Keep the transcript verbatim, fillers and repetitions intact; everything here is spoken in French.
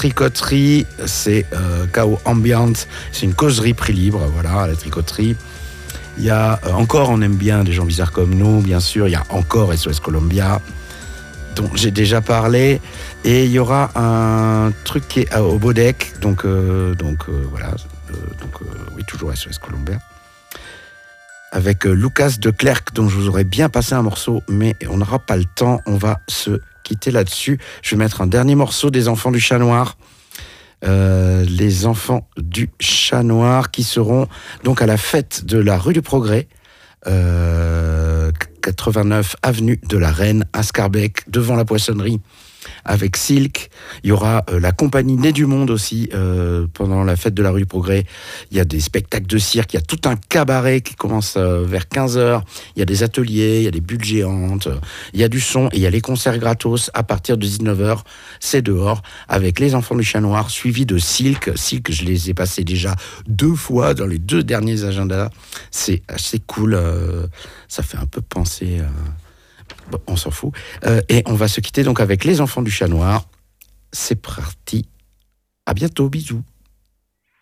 tricoterie, c'est euh, Chaos Ambient, c'est une causerie prix libre, voilà, la tricoterie. Il y a euh, encore, on aime bien des gens bizarres comme nous, bien sûr, il y a encore S O S Columbia, dont j'ai déjà parlé, et il y aura un truc qui est au Bodec, donc, euh, donc euh, voilà, euh, donc euh, oui, toujours S O S Columbia, avec euh, Lucas de Clercq, dont je vous aurais bien passé un morceau, mais on n'aura pas le temps, on va se quitter là-dessus. Je vais mettre un dernier morceau des Enfants du Chat Noir. Euh, les Enfants du Chat Noir qui seront donc à la fête de la rue du Progrès, euh, quatre-vingt-neuf avenue de la Reine, à Scarbeck, devant la poissonnerie, avec Silk. Il y aura euh, la compagnie Nez du Monde aussi euh, pendant la fête de la rue du Progrès. Il y a des spectacles de cirque, il y a tout un cabaret qui commence euh, vers quinze heures. Il y a des ateliers, il y a des bulles géantes, euh, il y a du son et il y a les concerts gratos à partir de dix-neuf heures. C'est dehors avec les Enfants du Chat Noir suivis de Silk. Silk, je les ai passés déjà deux fois dans les deux derniers agendas. C'est assez cool. Euh, ça fait un peu penser... Euh, Bon, on s'en fout. Euh, et on va se quitter donc avec les Enfants du Chat Noir. C'est parti. À bientôt. Bisous.